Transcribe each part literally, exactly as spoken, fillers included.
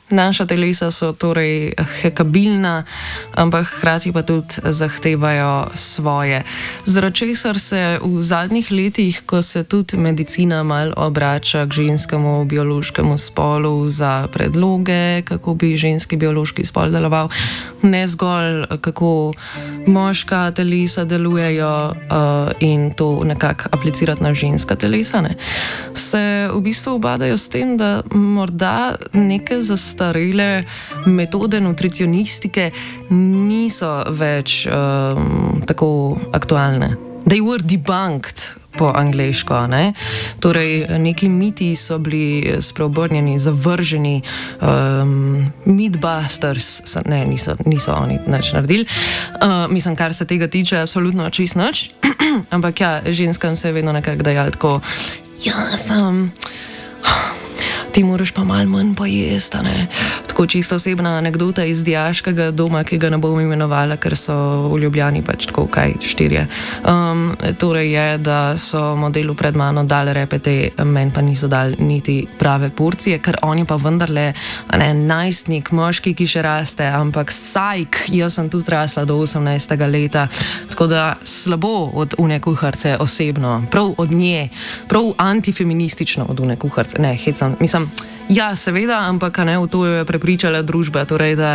Naša telesa so torej hekabilna, ampak hkrati pa tudi zahtevajo svoje. Zaradi česar se v zadnjih letih, ko se tudi medicina mal obrača k ženskemu biološkemu spolu za predloge, kako bi ženski biološki spol deloval, ne zgolj kako moška telesa delujejo uh, in to nekako aplicirati na ženska telesa, ne, se v bistvu ubadajo s tem, da morda neke zastarele metode nutricionistike niso več um, tako aktualne. They were debunked po angleško, ne? Torej, neki miti so bili spreobrnjeni, zavrženi, um, Mythbusters, so, ne, niso, niso oni nič naredili. Uh, mislim, kar se tega tiče, absolutno čist nič, ampak ja, ženskam se je vedno nekako dajal tako, ja, sem... Ti moraš pa malo manj pojesti, ne? Tako čisto osebna anekdota iz dijaškega doma, ki ga ne bom imenovala, ker so v Ljubljani pač tako kaj štirje. Um, torej je, da so modelu pred mano dali repete, meni pa niso dali niti prave porcije, ker on je pa vendarle ne, najstnik, moški, ki še raste, ampak sajk, jaz sem tudi rasla do osemnajstega leta, tako da slabo od une kuharce osebno, prav od nje, prav antifeministično od une kuharce, ne, hecam, mislim, ja, seveda, ampak ne, v to jo je prepričala družba, torej da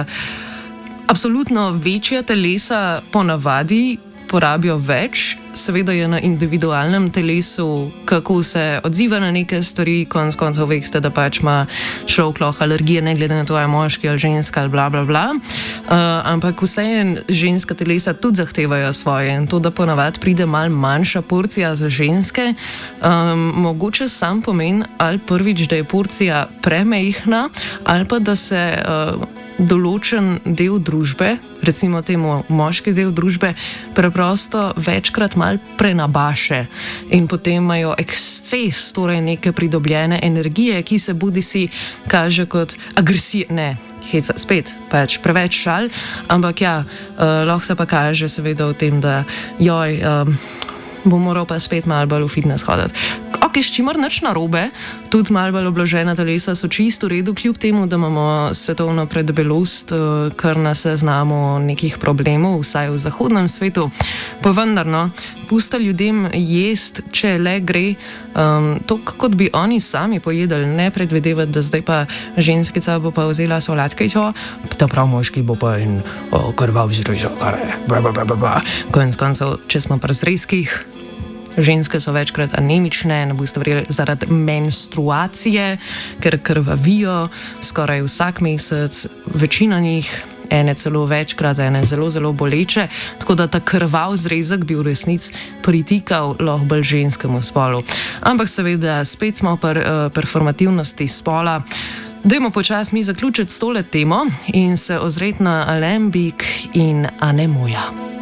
absolutno večja telesa ponavadi porabijo več, seveda je na individualnem telesu, kako se odziva na neke stvari, konc koncev veste, da pač ima človek lahko alergije, ne glede na to, je moški ali ženska ali bla bla bla, uh, ampak vseeno ženska telesa tudi zahtevajo svoje in to, da ponavadi pride mal manjša porcija za ženske, um, mogoče sam pomeni ali prvič, da je porcija premejhna ali pa da se uh, določen del družbe, recimo temu moški del družbe, preprosto večkrat mal prenabaše in potem imajo eksces, torej neke pridobljene energije, ki se bodisi kaže kot agresija, ne, heca, spet, pač preveč šal, ampak ja, uh, lahko se pa kaže seveda v tem, da joj, um, bo moral pa spet malo bolj v fitness hoditi. Ok, s čimer nič narobe, tudi malo bolj obložena telesa so čisto v redu, kljub temu, da imamo svetovno predebelost, kar na seznamu nekih problemov, vsaj v zahodnem svetu. Pa vendar, no, pusta ljudem jest, če le gre, um, to, kot bi oni sami pojedali, ne predvidevati, da zdaj pa ženskica bo pa vzela solatkico, ta prav moški bo pa in oh, krvav zrežo, kar je, bla, bla, bla, bla. Konec koncev, če smo pri zrezkih, ženske so večkrat anemične, ne boste verjeli, zaradi menstruacije, ker krvavijo skoraj vsak mesec, večina njih, ene celo večkrat, ene zelo, zelo boleče, tako da ta krvav zrezek bi v resnici pritikal lahko bolj ženskemu spolu. Ampak seveda, spet smo pri uh, performativnosti spola. Dajmo počasi mi zaključiti s tole temo in se ozreti na alembik in anemoja.